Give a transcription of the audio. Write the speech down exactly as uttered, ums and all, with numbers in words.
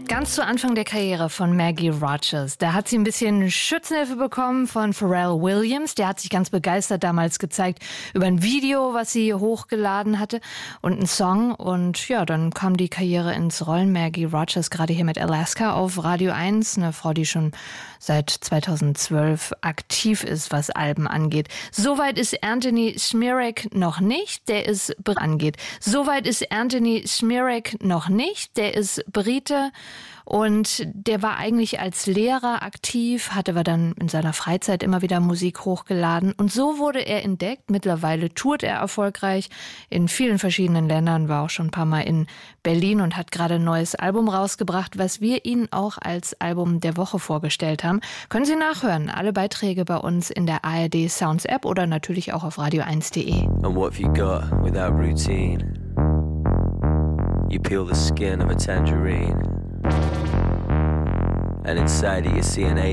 Ganz zu Anfang der Karriere von Maggie Rogers, da hat sie ein bisschen Schützenhilfe bekommen von Pharrell Williams. Der hat sich ganz begeistert damals gezeigt über ein Video, was sie hochgeladen hatte und einen Song. Und ja, dann kam die Karriere ins Rollen. Maggie Rogers gerade hier mit Alaska auf Radio eins, eine Frau, die schon seit zweitausendzwölf aktiv ist, was Alben angeht. Soweit ist Anthony Smirek noch nicht, der ist angeht. Soweit ist Anthony Smirek noch nicht, der ist Brite. Und der war eigentlich als Lehrer aktiv, hatte aber dann in seiner Freizeit immer wieder Musik hochgeladen. Und so wurde er entdeckt. Mittlerweile tourt er erfolgreich in vielen verschiedenen Ländern, war auch schon ein paar Mal in Berlin und hat gerade ein neues Album rausgebracht, was wir Ihnen auch als Album der Woche vorgestellt haben. Können Sie nachhören. Alle Beiträge bei uns in der A R D Sounds App oder natürlich auch auf radio eins punkt de. And what have you got without routine? You peel the skin of a tangerine, and inside it you see an